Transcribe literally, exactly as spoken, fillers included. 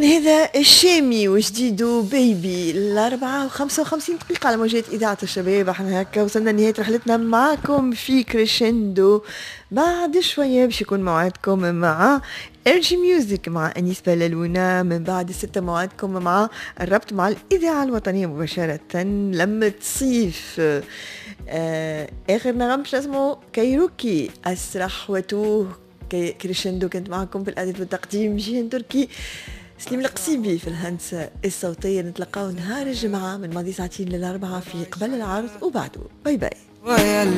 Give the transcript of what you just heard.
كان هذا الشامي وجديده بيبي الأربعة وخمسة وخمسين دقيقة على موجات إذاعة الشباب. احنا هكا وصلنا لنهاية رحلتنا معكم في كريشندو. بعد شوية باش يكون موعدكم مع إرجي ميوزك مع أنيس بلالونا. من بعد الستة موعدكم مع الربط مع الإذاعة الوطنية مباشرة لما تصيف. آه آخر نغم اسمه كايروكي أسرح وتوه. كريشندو كنت معكم في الإعداد والتقديم جيهان تركي، سليم القصيبي في الهندسة الصوتية. نتلقاو نهار الجمعة من ماضي ساعتين للأربعة في قبل العرض وبعده. باي باي.